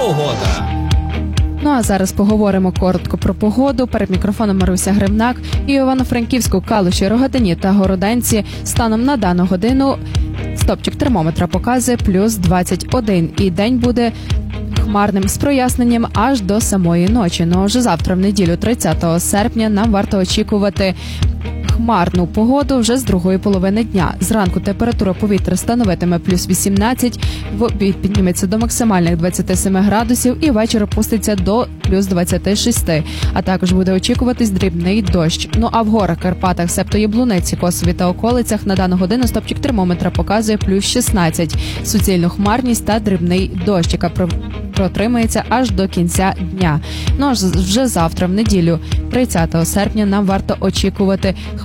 Погода. Ну а зараз поговоримо коротко про погоду. Перед мікрофоном Маруся Гривнак. І у Івано-Франківську, Калуші, Рогатині та Городенці станом на дану годину стопчик термометра показує плюс 21. І день буде хмарним з проясненням аж до самої ночі. Ну а вже завтра, в неділю, 30 серпня, нам варто очікувати хмарну погоду вже з другої половини дня. Зранку температура повітря становитиме плюс 18, в обід підніметься до максимальних 27 градусів і ввечері опуститься до плюс 26. А також буде очікуватись дрібний дощ. Ну а в горах, Карпатах, себто Яблуниці, Косові та околицях на дану годину стопчик термометра показує плюс 16. Суцільну хмарність та дрібний дощ, яка протримається аж до кінця дня. Ну а вже завтра, в неділю, 30 серпня, нам варто очікувати